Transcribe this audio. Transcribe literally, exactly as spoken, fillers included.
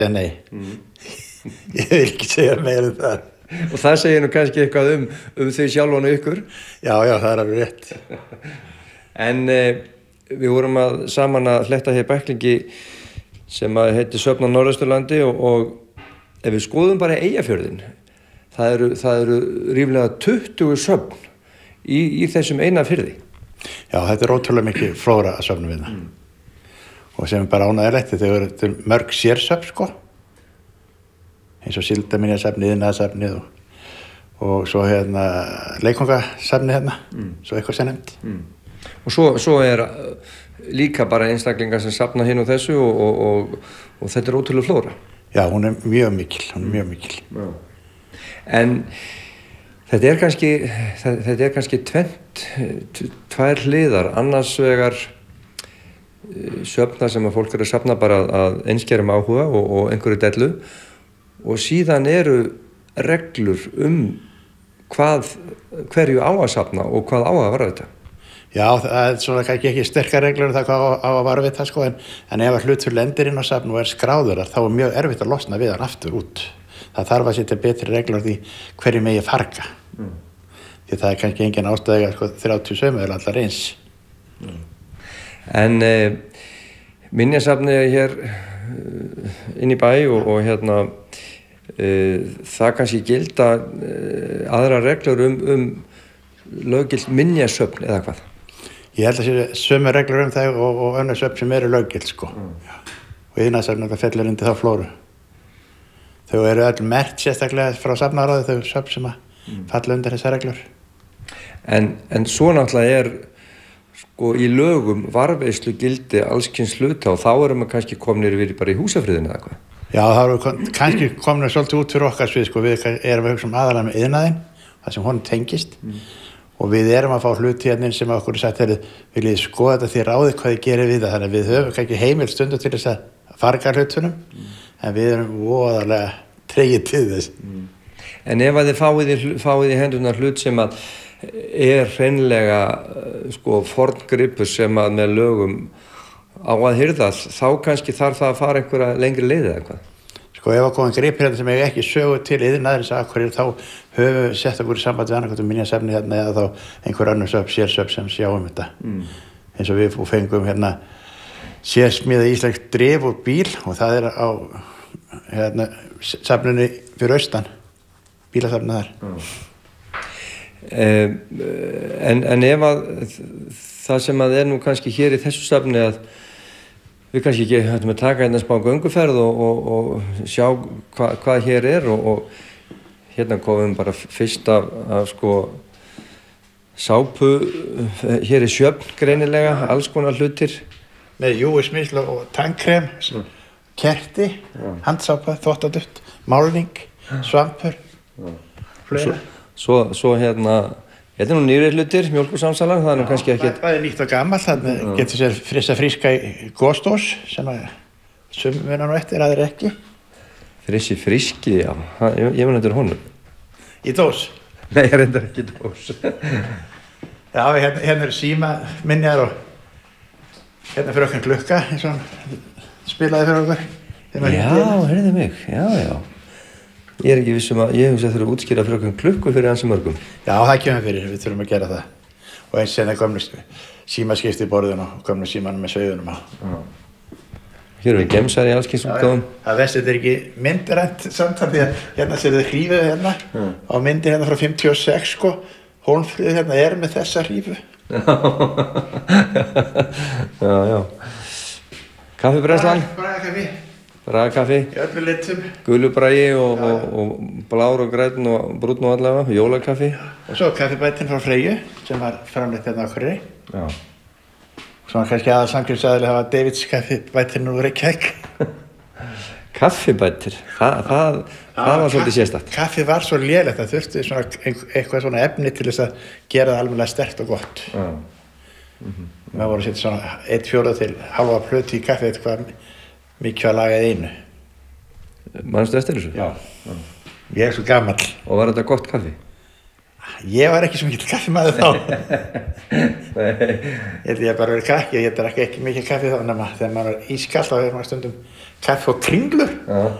Nei, mm. Ég vil ekki segja meira um það. Og það segir nú kannski eitthvað um, um þau sjálfan og ykkur. Já, já, það er alveg rétt. En eh, við vorum að saman að fletta hér bæklingi sem að heiti Söfn á Norðausturlandi og, og ef við skoðum bara Eyjafjörðin, það eru, það eru ríflega tuttugu söfn í, í þessum eina firði. Já, þetta er ótrúlega mikið flóra að söfnum við það. Mm. Og sem er bara ánægilegt, þau eru mörg sérsöfn, sko. Eins og síldaminjasafnið, iðnaðarsafnið og, og svo hérna leikongasafnið hérna, mm. svo eitthvað sem nefnt. Mm. Og svo, svo er líka bara einstaklingar sem safna hinn og þessu og, og, og, og þetta er ótrúlega flóra. Já, hún er mjög mikil, hún er mjög mikil. Já. En þetta er kannski, þetta er kannski tvennt, tvær hliðar, annars vegar söfna sem að fólk er að safna bara að einskerum áhuga og, og einhverju dellu. Og síðan eru reglur um hvað, hverju á að safna og hvað á að varðveita. Já, það er svona ekki, ekki sterkar reglur um það hvað á, á að varðveita, sko, en, en ef að hlutur lendir inn á safn og er skráður, þá er mjög erfitt að losna við hann aftur út. Það þarf að setja betri reglur því hverju megi farga. Mm. Því það er kannski engin ástæða, sko, þrjátíu sömu er allar eins. Mm. En eh, minjasafnið er hér inn í bæ og, og hérna Uh, það kannski gilda uh, aðra reglur um, um löggilt minjasöfn eða hvað? Ég held að sé sömu reglur um það og, og önnur söfn sem eru löggilt, sko. Mm. Og iðnaðarsafn okkar fellur undir þá flóru. Þau eru öll merkt sérstaklega frá safnaráði, þau söfn sem að mm. falla undir þessar reglur. En, en svo náttúrulega er sko í lögum varðveislu gildi allskyns hluta og þá erum við kannski komnir yfir bara í húsafriðinu eða hvað? Já, það eru kannski komin svolítið út fyrir okkar svið, sko, við erum að hugsa um aðalega með iðnaðinn, það sem honum tengist mm. og við erum að fá hluti hérna sem okkur er sagt, er, viljið skoða þetta því ráðið hvað þið gerir við það, þannig að við höfum kannski heimild stundu til þess að farga hlutunum, mm. en við erum voðalega tregið til þess. Mm. En ef að þið fáið í, fáið í hendunar hlut sem að er hreinlega sko forngripur sem að með lögum á að hirðast, þá kannski þarf það að fara einhverja lengri leið eða eitthvað. Sko ef að koma gripir hérna sem ég ekki sögu til iðnaðarins akkurir, þá höfum við sett okkur í samband við annarkvæmt um minjasafnið hérna eða þá einhver önnur söfn, sérsöfn sem sjáum þetta. Mm. Eins og við fengum hérna sérsmíða íslensk drif og bíl og það er á hérna safninu fyrir austan, bílasafnið þar. Mm. Eh, en, en ef að það sem að er nú kannski hér í þessu safni að við kannski ekki hættum að taka hérna smá gönguferð og, og, og sjá hva, hvað hér er og, og hérna komum bara fyrst af, af sko sápu, hér er sjöfn greinilega, alls konar hlutir. Með júismísl og tannkrem, mm. kerti, mm. handsápa, þvottaduft, málning, svampur, mm. fleira. Svo, svo hérna, þetta er nú nýri hlutir, mjólkursamsalar, það er nú kannski ekki... Það er nýtt og gammalt, þannig mm. getur sér frissa fríska í góðstós, sem að sumum vinna nú eftir, aðrir ekki. Frissi fríski, já, ha, ég, ég mun þetta er honum. Í dós? Nei, ég reyndar ekki í dós. Já, hérna, hérna eru síma minjar og hérna fyrir okkar glukka, eins og hann spilaði fyrir okkur. Já, heyrðu mig, já, já. Ég er ekki vissum að, ég hef þess að þurfa að útskýra fyrir okkur klukku fyrir hansi mörgum. Já, það kemur fyrir, við þurfum að gera það. Og eins sem það gömlu símaskipti í borðinu og gömlu símanum með sveiðunum á. Hér eru við gemsar í allskynnsútgáfum. Það veist, þetta er ekki myndrænt samtal því að hérna sér þið hrífið hérna mm. á myndi hérna frá fimmtíu og sex, sko. Hólmfríður hérna er með þessa hrífu. Já, já. Kaffibrennslan? Bragakaffi. Bragakaffi. Í öllu litum. Gulubragi og, og, og blár og grænn og brúnn og allavega, jólakaffi. Og svo kaffibætinn frá Freyju sem var framleitt hérna á Akureyri. Já. Svo var kannski aðal samkjömsaðileg hafa Davids kaffibætinn úr Reykjavík. Kaffibættir, það, það, það var svolítið sérstakt. Kaffi var svo lélegt, það þurfti svona, eitthvað svona efni til þess að gera það alveg sterkt og gott. Já. Mm-hmm. Maður voru að setja svona eitt fjóra til halva plötu í kaffi eitthvað mikið að laga einu. Manstu eftir þessu? Já. Já. Ég er svo gamall. Og var þetta gott kaffi? Ég var ekki svo mikill kaffimaður þá. Ég held ég bara verið krakki og ég drakk ekki mikið kaffi þá nema þegar maður var ískalt þá hefði maður stundum kaffi og kringlur. Já.